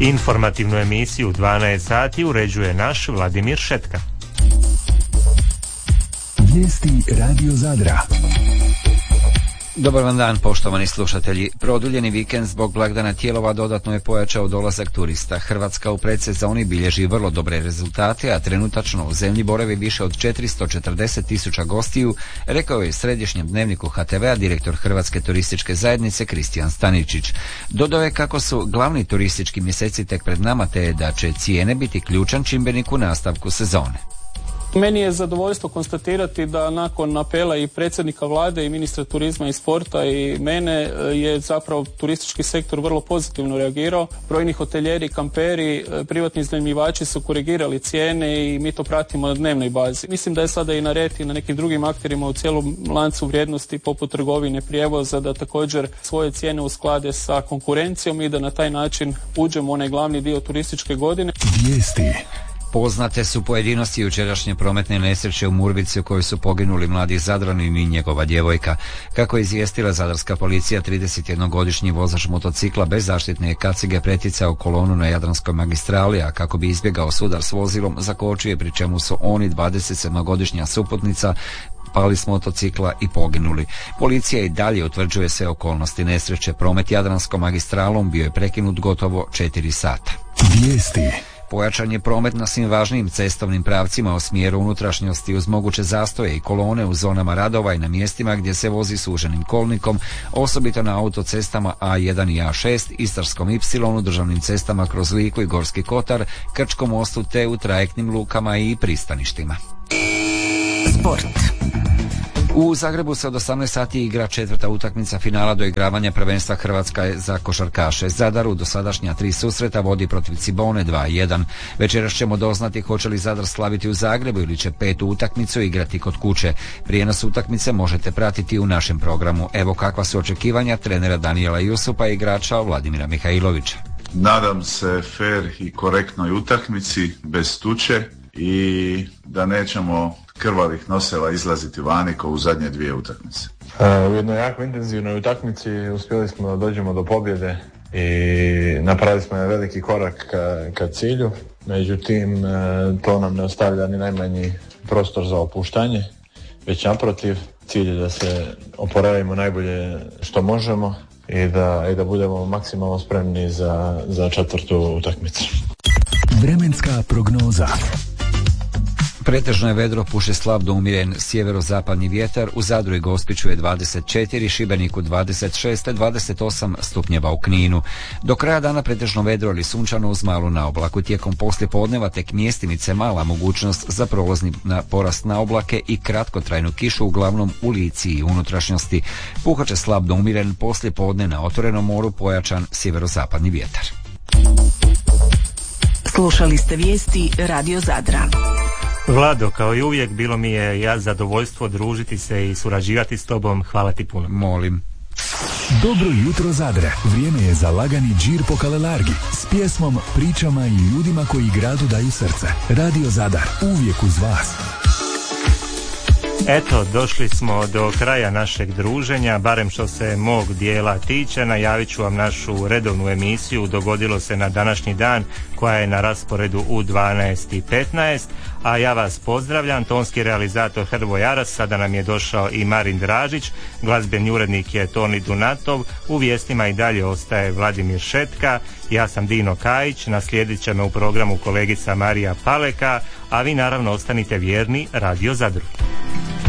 Informativnu emisiju 12 sati uređuje naš Vladimir Šetka. Vijesti Radio Zadra. Dobar vam dan, poštovani slušatelji. Produljeni vikend zbog blagdana Tijelova dodatno je pojačao dolazak turista. Hrvatska u predsezoni bilježi vrlo dobre rezultate, a trenutačno u zemlji boravi više od 440.000 gostiju, rekao je središnjem dnevniku HTV-a direktor Hrvatske turističke zajednice Kristijan Staničić. Dodao je kako su glavni turistički mjeseci tek pred nama, te da će cijene biti ključan čimbenik u nastavku sezone. Meni je zadovoljstvo konstatirati da nakon apela i predsjednika vlade i ministra turizma i sporta i mene je zapravo turistički sektor vrlo pozitivno reagirao. Brojni hotelijeri, kamperi, privatni iznajmljivači su korigirali cijene i mi to pratimo na dnevnoj bazi. Mislim da je sada i na red i na nekim drugim akterima u cijelom lancu vrijednosti poput trgovine, prijevoza da također svoje cijene usklade sa konkurencijom i da na taj način uđemo u onaj glavni dio turističke godine. Vijesti. Poznate su pojedinosti jučerašnje prometne nesreće u Murvici u kojoj su poginuli mladi Zadranin i njegova djevojka. Kako je izvijestila zadarska policija, 31-godišnji vozač motocikla bez zaštitne kacige preticao kolonu na Jadranskoj magistrali, a kako bi izbjegao sudar s vozilom, zakočio je, pri čemu su oni 27-godišnja suputnica pali s motocikla i poginuli. Policija i dalje utvrđuje sve okolnosti nesreće. Promet Jadranskom magistralom bio je prekinut gotovo 4 sata. Vijesti. Pojačan je promet na svim važnijim cestovnim pravcima u smjeru unutrašnjosti uz moguće zastoje i kolone u zonama radova i na mjestima gdje se vozi suženim kolnikom, osobito na autocestama A1 i A6, Istarskom Y, državnim cestama kroz Liku i Gorski Kotar, Krčkom mostu te u trajektnim lukama i pristaništima. Sport. U Zagrebu se od 18 sati igra 4. utakmica finala doigravanja prvenstva Hrvatska za košarkaše. Zadar u dosadašnja 3 susreta vodi protiv Cibone 2-1. Večeras ćemo doznati hoće li Zadar slaviti u Zagrebu ili će 5. utakmicu igrati kod kuće. Prijenos utakmice možete pratiti u našem programu. Evo kakva su očekivanja trenera Danijela Jusupa i igrača Vladimira Mihajlovića. Nadam se fer i korektnoj utakmici, bez tuče i da nećemo krvavih noseva izlaziti vani kao u zadnje 2 utakmice. U jednoj jako intenzivnoj utakmici uspjeli smo da dođemo do pobjede i napravili smo veliki korak ka cilju. Međutim, to nam ne ostavlja ni najmanji prostor za opuštanje, već naprotiv, cilj je da se oporavimo najbolje što možemo i da budemo maksimalno spremni za 4. utakmicu. Vremenska prognoza. Pretežno je vedro, puše slab do umiren sjeverozapadni vjetar, u Zadru i Gospiću je 24, Šibeniku 26 te 28 stupnjeva u Kninu. Do kraja dana pretežno vedro ili sunčano uz malu naoblaku. Tijekom poslijepodneva tek mjestimice mala mogućnost za prolazni porast na oblake i kratkotrajnu kišu, uglavnom u Lici i unutrašnjosti. Puhat će slab do umiren, poslijepodne na otvorenom moru pojačan sjeverozapadni vjetar. Slušali ste vijesti Radio Zadra. Vlado, kao i uvijek, bilo mi je zadovoljstvo družiti se i surađivati s tobom. Hvala ti puno. Molim. Dobro jutro Zadre. Vrijeme je za lagani džir po Kalelargi s pjesmom, pričama i ljudima koji gradu daju srce. Radio Zadar, uvijek uz vas. Eto, došli smo do kraja našeg druženja, barem što se mog dijela tiče. Najavit ću vam našu redovnu emisiju Dogodilo se na današnji dan, koja je na rasporedu u 12:15, a ja vas pozdravljam. Tonski realizator Hrvoje Aras, sada nam je došao i Marin Dražić, glazbeni urednik je Toni Dunatov, u vijestima i dalje ostaje Vladimir Šetka, ja sam Dino Kajić, naslijedit će me u programu kolegica Marija Paleka, a vi naravno ostanite vjerni Radio Zadru.